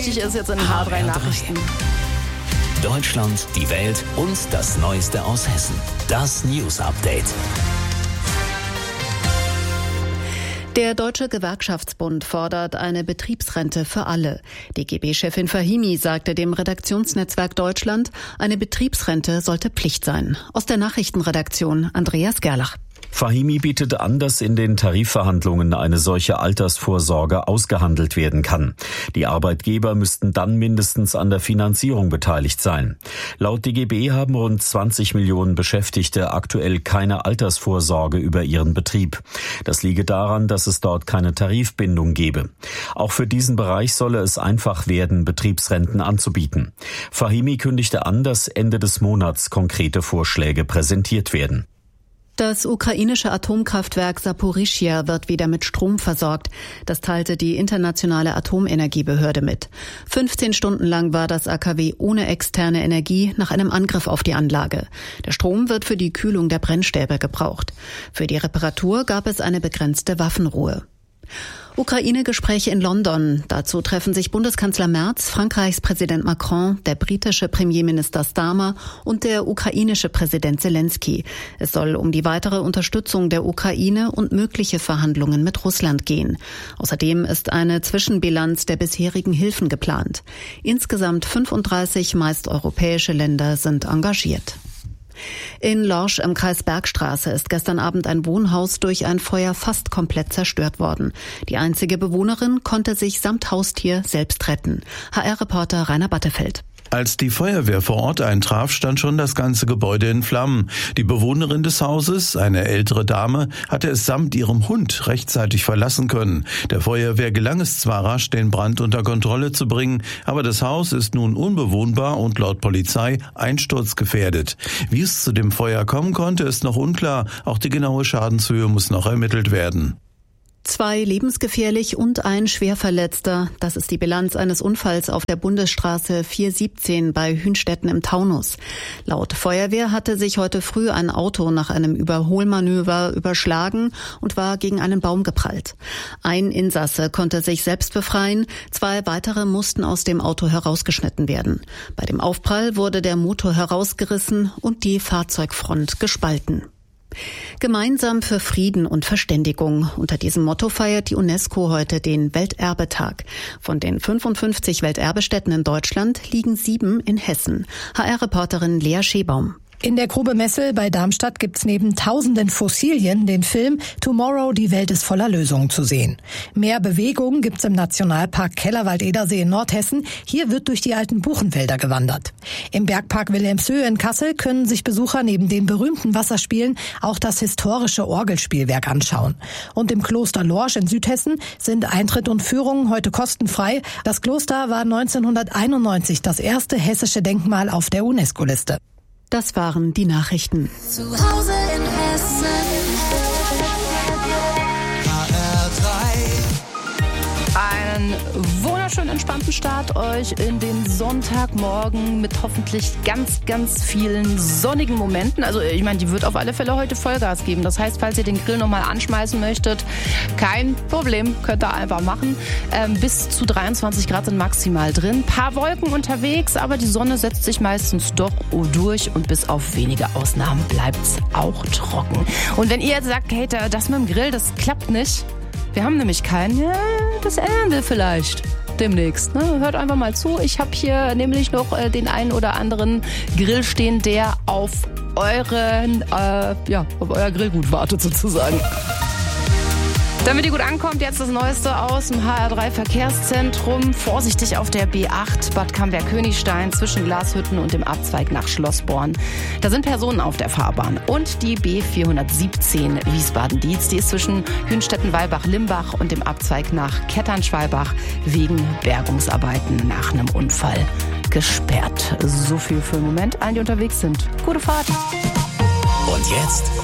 Wichtig ist jetzt in den H3 Nachrichten. Deutschland, die Welt und das Neueste aus Hessen. Das News Update. Der Deutsche Gewerkschaftsbund fordert eine Betriebsrente für alle. DGB-Chefin Fahimi sagte dem Redaktionsnetzwerk Deutschland, eine Betriebsrente sollte Pflicht sein. Aus der Nachrichtenredaktion Andreas Gerlach. Fahimi bietet an, dass in den Tarifverhandlungen eine solche Altersvorsorge ausgehandelt werden kann. Die Arbeitgeber müssten dann mindestens an der Finanzierung beteiligt sein. Laut DGB haben rund 20 Millionen Beschäftigte aktuell keine Altersvorsorge über ihren Betrieb. Das liege daran, dass es dort keine Tarifbindung gebe. Auch für diesen Bereich solle es einfach werden, Betriebsrenten anzubieten. Fahimi kündigte an, dass Ende des Monats konkrete Vorschläge präsentiert werden. Das ukrainische Atomkraftwerk Saporischschja wird wieder mit Strom versorgt. Das teilte die Internationale Atomenergiebehörde mit. 15 Stunden lang war das AKW ohne externe Energie nach einem Angriff auf die Anlage. Der Strom wird für die Kühlung der Brennstäbe gebraucht. Für die Reparatur gab es eine begrenzte Waffenruhe. Ukraine-Gespräche in London. Dazu treffen sich Bundeskanzler Merz, Frankreichs Präsident Macron, der britische Premierminister Starmer und der ukrainische Präsident Zelensky. Es soll um die weitere Unterstützung der Ukraine und mögliche Verhandlungen mit Russland gehen. Außerdem ist eine Zwischenbilanz der bisherigen Hilfen geplant. Insgesamt 35 meist europäische Länder sind engagiert. In Lorsch im Kreis Bergstraße ist gestern Abend ein Wohnhaus durch ein Feuer fast komplett zerstört worden. Die einzige Bewohnerin konnte sich samt Haustier selbst retten. HR-Reporter Rainer Battefeld. Als die Feuerwehr vor Ort eintraf, stand schon das ganze Gebäude in Flammen. Die Bewohnerin des Hauses, eine ältere Dame, hatte es samt ihrem Hund rechtzeitig verlassen können. Der Feuerwehr gelang es zwar rasch, den Brand unter Kontrolle zu bringen, aber das Haus ist nun unbewohnbar und laut Polizei einsturzgefährdet. Wie es zu dem Feuer kommen konnte, ist noch unklar. Auch die genaue Schadenshöhe muss noch ermittelt werden. 2 lebensgefährlich und ein Schwerverletzter. Das ist die Bilanz eines Unfalls auf der Bundesstraße 417 bei Hünstetten im Taunus. Laut Feuerwehr hatte sich heute früh ein Auto nach einem Überholmanöver überschlagen und war gegen einen Baum geprallt. Ein Insasse konnte sich selbst befreien, 2 weitere mussten aus dem Auto herausgeschnitten werden. Bei dem Aufprall wurde der Motor herausgerissen und die Fahrzeugfront gespalten. Gemeinsam für Frieden und Verständigung. Unter diesem Motto feiert die UNESCO heute den Welterbetag. Von den 55 Welterbestätten in Deutschland liegen 7 in Hessen. HR-Reporterin Lea Schebaum. In der Grube Messel bei Darmstadt gibt's neben tausenden Fossilien den Film Tomorrow, die Welt ist voller Lösungen zu sehen. Mehr Bewegung gibt's im Nationalpark Kellerwald-Edersee in Nordhessen. Hier wird durch die alten Buchenwälder gewandert. Im Bergpark Wilhelmshöhe in Kassel können sich Besucher neben den berühmten Wasserspielen auch das historische Orgelspielwerk anschauen. Und im Kloster Lorsch in Südhessen sind Eintritt und Führungen heute kostenfrei. Das Kloster war 1991 das erste hessische Denkmal auf der UNESCO-Liste. Das waren die Nachrichten. Zu Hause in Hessen. Einen wunderschön entspannten Start euch in den Sonntagmorgen mit hoffentlich ganz, ganz vielen sonnigen Momenten. Also ich meine, die wird auf alle Fälle heute Vollgas geben. Das heißt, falls ihr den Grill nochmal anschmeißen möchtet, kein Problem, könnt ihr einfach machen. Bis zu 23 Grad sind maximal drin. Paar Wolken unterwegs, aber die Sonne setzt sich meistens doch durch und bis auf wenige Ausnahmen bleibt's auch trocken. Und wenn ihr jetzt sagt, hey, das mit dem Grill, das klappt nicht, wir haben nämlich keinen, ja, das ändern wir vielleicht demnächst. Ne? Hört einfach mal zu. Ich habe hier nämlich noch den einen oder anderen Grill stehen, der auf euren, auf euer Grillgut wartet sozusagen. Damit ihr gut ankommt, jetzt das Neueste aus dem HR3 Verkehrszentrum. Vorsichtig auf der B8 Bad Camberg-Königstein zwischen Glashütten und dem Abzweig nach Schlossborn. Da sind Personen auf der Fahrbahn. Und die B417 Wiesbaden-Dietz, die ist zwischen Hünstetten-Weilbach-Limbach und dem Abzweig nach Kettern-Schwalbach wegen Bergungsarbeiten nach einem Unfall gesperrt. So viel für den Moment. Allen, die unterwegs sind. Gute Fahrt. Und jetzt